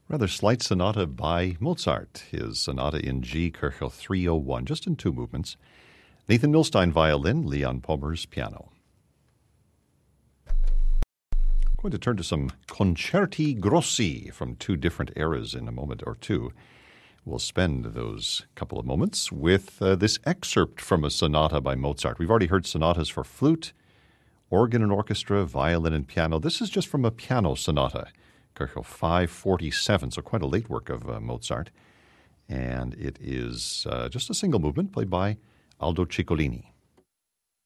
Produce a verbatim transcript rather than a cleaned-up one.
Rather slight sonata by Mozart, his sonata in G, Köchel three oh one, just in two movements. Nathan Milstein, violin, Leon Pomers, piano. I'm going to turn to some concerti grossi from two different eras in a moment or two. We'll spend those couple of moments with uh, this excerpt from a sonata by Mozart. We've already heard sonatas for flute, organ and orchestra, violin and piano. This is just from a piano sonata, Köchel five forty-seven, so quite a late work of uh, Mozart. And it is uh, just a single movement played by Aldo Ciccolini.